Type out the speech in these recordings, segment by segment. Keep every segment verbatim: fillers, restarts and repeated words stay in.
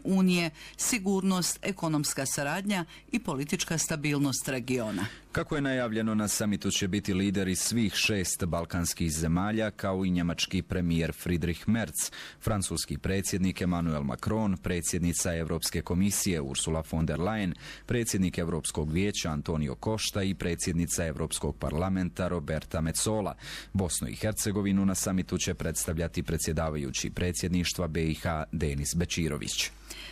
unije, sigurnost, ekonomska saradnja i politička stabilnost regiona. Kako je najavljeno, na samitu će biti lideri svih šest balkanskih zemalja, kao i njemački premijer Friedrich Merz, francuski predsjednik Emmanuel Macron, predsjednica Europske komisije Ursula von der Leyen, predsjednik Europskog vijeća Antonio Costa i predsjednica Europskog parlamenta Roberta Metsola. Bosnu i Hercegovinu na samitu će predstavljati predsjedavajući predsjedništva B i H Denis Bečirović.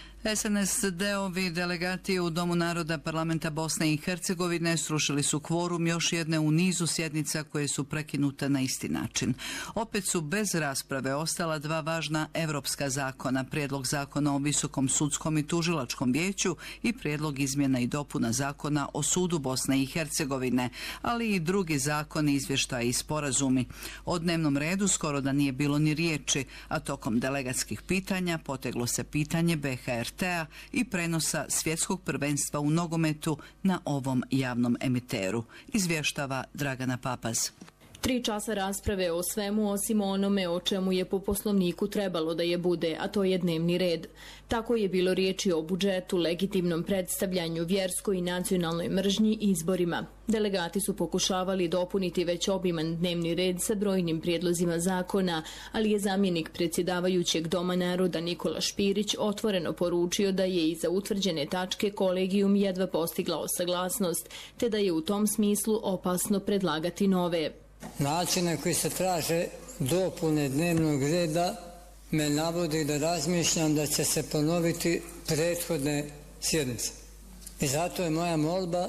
S N S D-ovi delegati u Domu naroda parlamenta Bosne i Hercegovine srušili su kvorum još jedne u nizu sjednica koje su prekinute na isti način. Opet su bez rasprave ostala dva važna evropska zakona, prijedlog zakona o Visokom sudskom i tužilačkom vijeću i prijedlog izmjena i dopuna zakona o sudu Bosne i Hercegovine, ali i drugi zakoni, izvještaji i sporazumi. O dnevnom redu skoro da nije bilo ni riječi, a tokom delegatskih pitanja poteglo se pitanje B H R T-a i prenosa svjetskog prvenstva u nogometu na ovom javnom emiteru, izvještava Dragana Papaz. Tri časa rasprave o svemu osim onome o čemu je po poslovniku trebalo da je bude, a to je dnevni red. Tako je bilo riječi o budžetu, legitimnom predstavljanju, vjerskoj i nacionalnoj mržnji i izborima. Delegati su pokušavali dopuniti već obiman dnevni red sa brojnim prijedlozima zakona, ali je zamjenik predsjedavajućeg Doma naroda Nikola Špirić otvoreno poručio da je i za utvrđene tačke kolegijum jedva postigla saglasnost, te da je u tom smislu opasno predlagati nove. Način na koji se traže dopune dnevnog reda me navodi da razmišljam da će se ponoviti prethodne sjednice. I zato je moja molba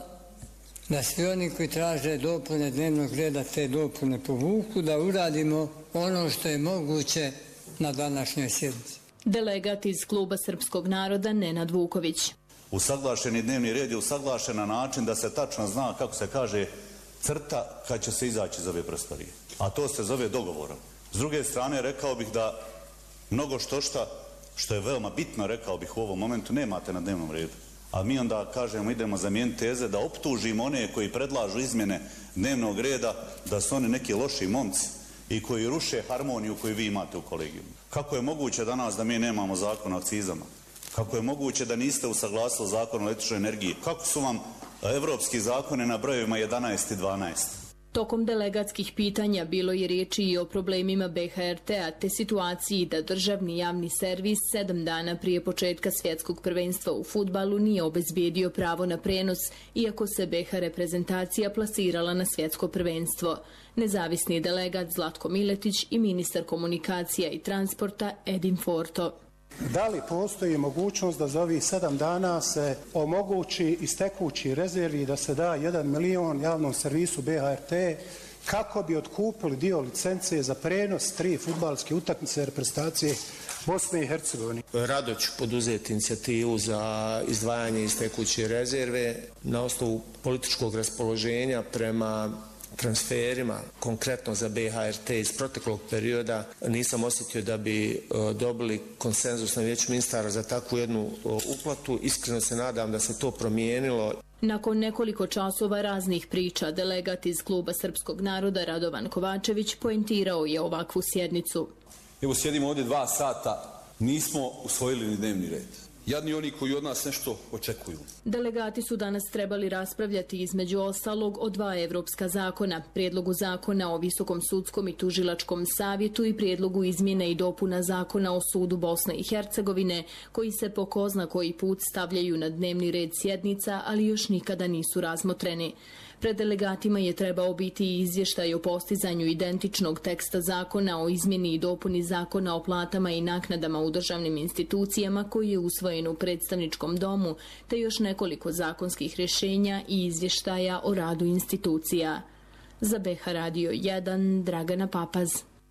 da svi oni koji traže dopune dnevnog reda te dopune povuku, da uradimo ono što je moguće na današnjoj sjednici. Delegat iz kluba Srpskog naroda Nenad Vuković. Usaglašeni dnevni red je usaglašen na način da se tačno zna, kako se kaže, crta kad će se izaći iz ove prostorije. A to se zove dogovorom. S druge strane, rekao bih da mnogo što šta, što je veoma bitno, rekao bih u ovom momentu, nemate na dnevnom redu. A mi onda kažemo, idemo zamijeniti teze da optužimo one koji predlažu izmjene dnevnog reda, da su oni neki loši momci i koji ruše harmoniju koju vi imate u kolegijumu. Kako je moguće danas da mi nemamo zakon o akcizama? Kako je moguće da niste usaglasili zakon o električnoj energiji? Kako su vam evropski zakone na brojevima jedanaest i dvanaest? Tokom delegatskih pitanja bilo je riječi i o problemima B H R T-a te situaciji da državni javni servis sedam dana prije početka svjetskog prvenstva u fudbalu nije obezbijedio pravo na prenos, iako se B H reprezentacija plasirala na svjetsko prvenstvo. Nezavisni delegat Zlatko Miletić i ministar komunikacija i transporta Edin Forto. Da li postoji mogućnost da za ovih sedam dana se omogući iz tekući rezervi da se da jedan milion javnom servisu B H R T kako bi otkupili dio licence za prenos tri fudbalske utakmice reprezentacije Bosne i Hercegovine? Rado ću poduzeti inicijativu za izdvajanje iz tekuće rezerve na osnovu političkog raspoloženja prema transferima, konkretno za B H R T iz proteklog perioda. Nisam osjetio da bi dobili konsenzus na vijeću ministara za takvu jednu uplatu. Iskreno se nadam da se to promijenilo. Nakon nekoliko časova raznih priča, delegat iz kluba Srpskog naroda Radovan Kovačević poentirao je ovakvu sjednicu. Evo sjedimo ovdje dva sata, nismo usvojili ni dnevni red. Jadni oni koji od nas nešto očekuju. Delegati su danas trebali raspravljati između ostalog o dva evropska zakona, prijedlogu zakona o Visokom sudskom i tužilačkom savjetu i prijedlogu izmjene i dopuna zakona o sudu Bosne i Hercegovine, koji se po ko zna koji put stavljaju na dnevni red sjednica, ali još nikada nisu razmotreni. Pred delegatima je trebao biti i izvještaj o postizanju identičnog teksta zakona o izmjeni i dopuni zakona o platama i naknadama u državnim institucijama koji je usvojen u predstavničkom domu, te još nekoliko zakonskih rješenja i izvještaja o radu institucija. Za B H Radio jedan, Dragana Papaz.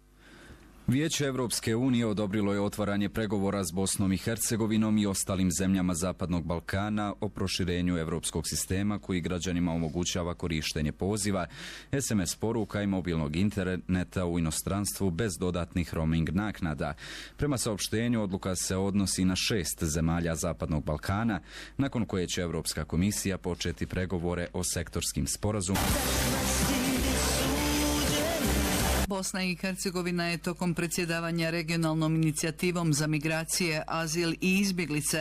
Vijeće Evropske unije odobrilo je otvaranje pregovora s Bosnom i Hercegovinom i ostalim zemljama Zapadnog Balkana o proširenju evropskog sistema koji građanima omogućava korištenje poziva, S M S poruka i mobilnog interneta u inostranstvu bez dodatnih roaming naknada. Prema saopštenju, odluka se odnosi na šest zemalja Zapadnog Balkana, nakon koje će Evropska komisija početi pregovore o sektorskim sporazumima. Bosna i Hercegovina je tokom predsjedavanja regionalnom inicijativom za migracije, azil i izbjeglice